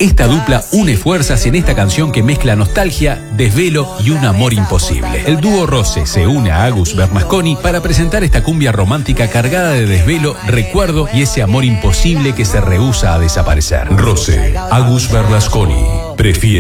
Esta dupla une fuerzas en esta canción que mezcla nostalgia, desvelo y un amor imposible. El dúo Rose se une a Agus Bernasconi para presentar esta cumbia romántica cargada de desvelo, recuerdo y ese amor imposible que se rehúsa a desaparecer. Rose, Agus Bernasconi, prefiere.